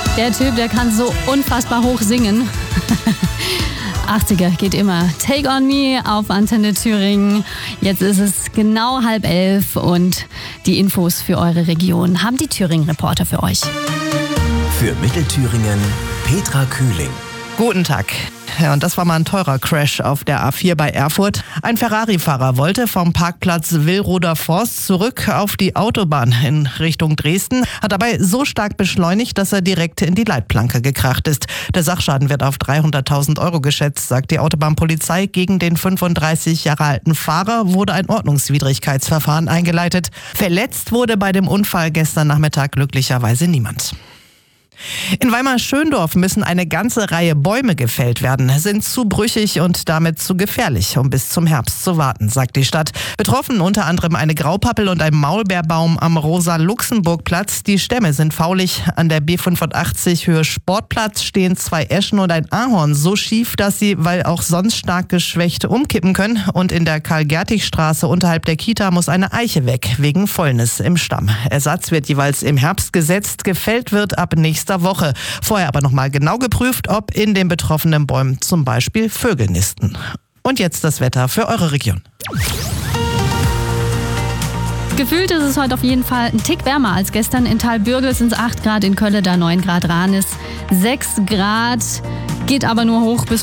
Der Typ, der kann so unfassbar hoch singen. 80er geht immer. Take on Me auf Antenne Thüringen. Jetzt ist es genau 10:30 und die Infos für eure Region haben die Thüringen-Reporter für euch. Für Mittelthüringen Petra Kühling. Guten Tag. Ja, und das war mal ein teurer Crash auf der A4 bei Erfurt. Ein Ferrari-Fahrer wollte vom Parkplatz Willroder Forst zurück auf die Autobahn in Richtung Dresden, hat dabei so stark beschleunigt, dass er direkt in die Leitplanke gekracht ist. Der Sachschaden wird auf 300.000 Euro geschätzt, sagt die Autobahnpolizei. Gegen den 35 Jahre alten Fahrer wurde ein Ordnungswidrigkeitsverfahren eingeleitet. Verletzt wurde bei dem Unfall gestern Nachmittag glücklicherweise niemand. In Weimar-Schöndorf müssen eine ganze Reihe Bäume gefällt werden, sind zu brüchig und damit zu gefährlich, um bis zum Herbst zu warten, sagt die Stadt. Betroffen unter anderem eine Graupappel und ein Maulbeerbaum am Rosa-Luxemburg-Platz. Die Stämme sind faulig. An der B85 Höhe Sportplatz stehen 2 Eschen und ein Ahorn so schief, dass sie, weil auch sonst stark geschwächt, umkippen können. Und in der Karl-Gertig-Straße unterhalb der Kita muss eine Eiche weg, wegen Fäulnis im Stamm. Ersatz wird jeweils im Herbst gesetzt. Gefällt wird ab nächster Woche. Vorher aber nochmal genau geprüft, ob in den betroffenen Bäumen zum Beispiel Vögel nisten. Und jetzt das Wetter für eure Region. Gefühlt ist es heute auf jeden Fall ein Tick wärmer als gestern. In Thalbürgel sind es 8 Grad, in Köln da 9 Grad, Ranis 6 Grad, geht aber nur hoch bis